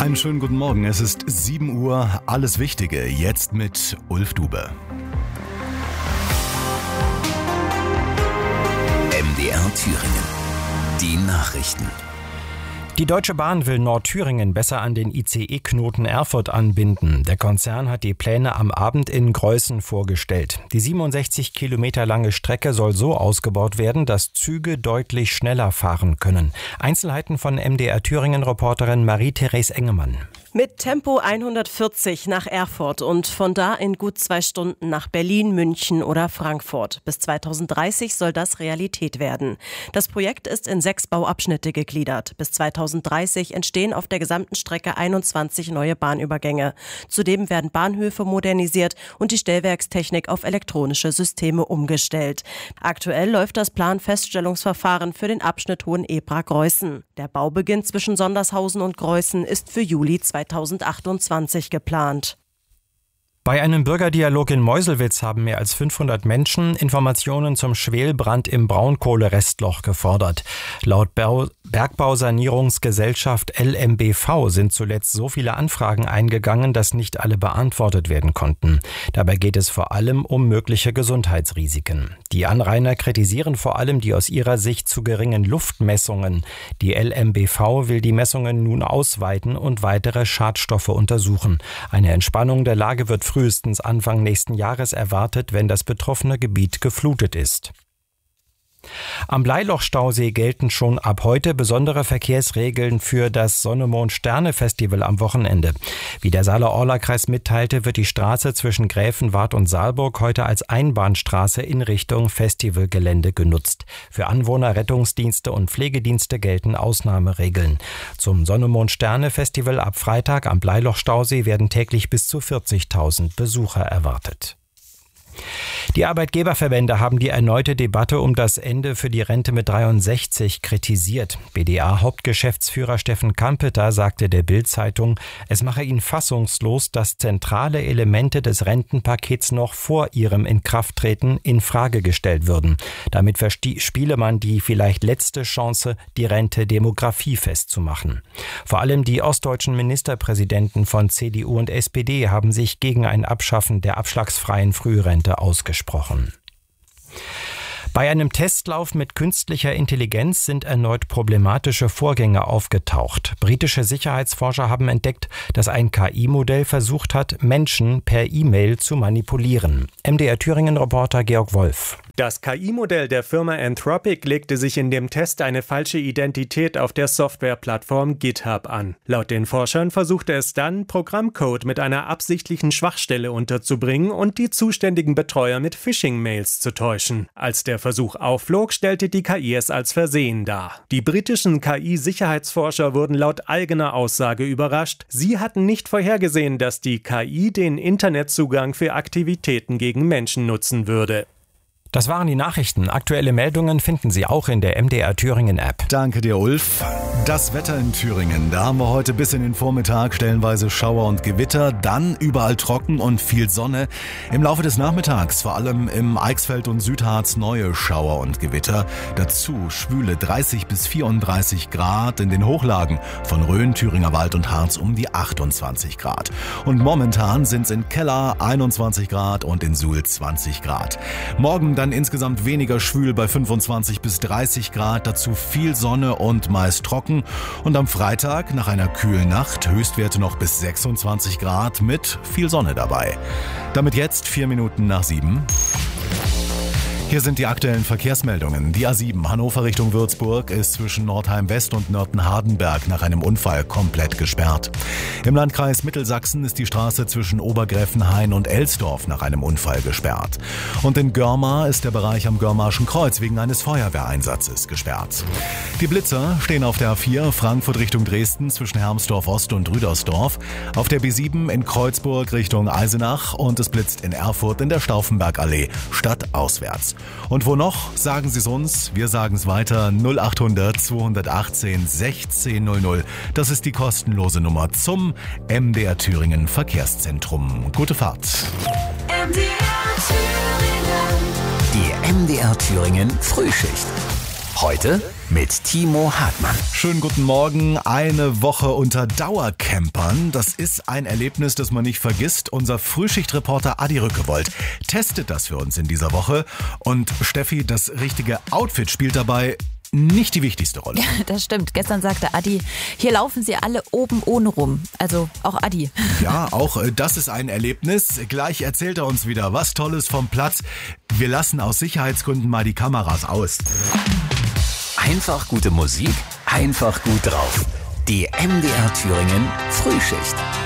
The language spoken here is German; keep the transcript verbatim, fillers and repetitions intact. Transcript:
Einen schönen guten Morgen, es ist sieben Uhr, alles Wichtige, jetzt mit Ulf Dube. M D R Thüringen, die Nachrichten. Die Deutsche Bahn will Nordthüringen besser an den I C E-Knoten Erfurt anbinden. Der Konzern hat die Pläne am Abend in Greußen vorgestellt. Die siebenundsechzig Kilometer lange Strecke soll so ausgebaut werden, dass Züge deutlich schneller fahren können. Einzelheiten von M D R Thüringen-Reporterin Marie-Therese Engemann. Mit Tempo hundertvierzig nach Erfurt und von da in gut zwei Stunden nach Berlin, München oder Frankfurt. Bis zweitausenddreißig soll das Realität werden. Das Projekt ist in sechs Bauabschnitte gegliedert. Bis zweitausenddreißig entstehen auf der gesamten Strecke einundzwanzig neue Bahnübergänge. Zudem werden Bahnhöfe modernisiert und die Stellwerkstechnik auf elektronische Systeme umgestellt. Aktuell läuft das Planfeststellungsverfahren für den Abschnitt Hohenebra-Greußen. Der Baubeginn zwischen Sondershausen und Greußen ist für Juli zweitausendachtundzwanzig geplant. Bei einem Bürgerdialog in Meuselwitz haben mehr als fünfhundert Menschen Informationen zum Schwelbrand im Braunkohlerestloch gefordert. Laut Bau- Bergbausanierungsgesellschaft L M B V sind zuletzt so viele Anfragen eingegangen, dass nicht alle beantwortet werden konnten. Dabei geht es vor allem um mögliche Gesundheitsrisiken. Die Anrainer kritisieren vor allem die aus ihrer Sicht zu geringen Luftmessungen. Die L M B V will die Messungen nun ausweiten und weitere Schadstoffe untersuchen. Eine Entspannung der Lage wird frühestens Anfang nächsten Jahres erwartet, wenn das betroffene Gebiet geflutet ist. Am Bleilochstausee gelten schon ab heute besondere Verkehrsregeln für das Sonne-Mond-Sterne-Festival am Wochenende. Wie der Saale-Orla-Kreis mitteilte, wird die Straße zwischen Gräfenwart und Saalburg heute als Einbahnstraße in Richtung Festivalgelände genutzt. Für Anwohner, Rettungsdienste und Pflegedienste gelten Ausnahmeregeln. Zum Sonne-Mond-Sterne-Festival ab Freitag am Bleilochstausee werden täglich bis zu vierzigtausend Besucher erwartet. Die Arbeitgeberverbände haben die erneute Debatte um das Ende für die Rente mit dreiundsechzig kritisiert. B D A-Hauptgeschäftsführer Steffen Kampeter sagte der Bild-Zeitung, es mache ihn fassungslos, dass zentrale Elemente des Rentenpakets noch vor ihrem Inkrafttreten in Frage gestellt würden. Damit verspiele man die vielleicht letzte Chance, die Rente demografiefest zu machen. Vor allem die ostdeutschen Ministerpräsidenten von C D U und S P D haben sich gegen ein Abschaffen der abschlagsfreien Frührente ausgesprochen. Bei einem Testlauf mit künstlicher Intelligenz sind erneut problematische Vorgänge aufgetaucht. Britische Sicherheitsforscher haben entdeckt, dass ein K I-Modell versucht hat, Menschen per E-Mail zu manipulieren. M D R Thüringen-Reporter Georg Wolf. Das K I-Modell der Firma Anthropic legte sich in dem Test eine falsche Identität auf der Softwareplattform GitHub an. Laut den Forschern versuchte es dann, Programmcode mit einer absichtlichen Schwachstelle unterzubringen und die zuständigen Betreuer mit Phishing-Mails zu täuschen. Als der Versuch aufflog, stellte die K I es als Versehen dar. Die britischen K I-Sicherheitsforscher wurden laut eigener Aussage überrascht. Sie hatten nicht vorhergesehen, dass die K I den Internetzugang für Aktivitäten gegen Menschen nutzen würde. Das waren die Nachrichten. Aktuelle Meldungen finden Sie auch in der M D R Thüringen App. Danke dir, Ulf. Das Wetter in Thüringen. Da haben wir heute bis in den Vormittag stellenweise Schauer und Gewitter, dann überall trocken und viel Sonne. Im Laufe des Nachmittags, vor allem im Eichsfeld und Südharz, neue Schauer und Gewitter. Dazu schwüle dreißig bis vierunddreißig Grad, in den Hochlagen von Rhön, Thüringer Wald und Harz um die achtundzwanzig Grad. Und momentan sind es in Keller einundzwanzig Grad und in Suhl zwanzig Grad. Morgen dann insgesamt weniger schwül bei fünfundzwanzig bis dreißig Grad, dazu viel Sonne und meist trocken. Und am Freitag nach einer kühlen Nacht Höchstwerte noch bis sechsundzwanzig Grad mit viel Sonne dabei. Damit jetzt vier Minuten nach sieben. Hier sind die aktuellen Verkehrsmeldungen. Die A sieben Hannover Richtung Würzburg ist zwischen Nordheim West und Nörten-Hardenberg nach einem Unfall komplett gesperrt. Im Landkreis Mittelsachsen ist die Straße zwischen Obergräfenhain und Elsdorf nach einem Unfall gesperrt. Und in Görmar ist der Bereich am Görmarschen Kreuz wegen eines Feuerwehreinsatzes gesperrt. Die Blitzer stehen auf der A vier Frankfurt Richtung Dresden zwischen Hermsdorf Ost und Rüdersdorf, auf der B sieben in Kreuzburg Richtung Eisenach und es blitzt in Erfurt in der Stauffenbergallee stadtauswärts. Und wo noch? Sagen Sie es uns. Wir sagen es weiter. null achthundert zweihundertachtzehn sechzehn null null. Das ist die kostenlose Nummer zum M D R Thüringen Verkehrszentrum. Gute Fahrt. M D R Thüringen. Die M D R Thüringen Frühschicht. Heute mit Timo Hartmann. Schönen guten Morgen. Eine Woche unter Dauercampern. Das ist ein Erlebnis, das man nicht vergisst. Unser Frühschichtreporter Adi Rückewold testet das für uns in dieser Woche. Und Steffi, das richtige Outfit spielt dabei nicht die wichtigste Rolle. Ja, das stimmt. Gestern sagte Adi, hier laufen sie alle oben ohne rum. Also auch Adi. Ja, auch das ist ein Erlebnis. Gleich erzählt er uns wieder was Tolles vom Platz. Wir lassen aus Sicherheitsgründen mal die Kameras aus. Einfach gute Musik, einfach gut drauf. Die M D R Thüringen Frühschicht.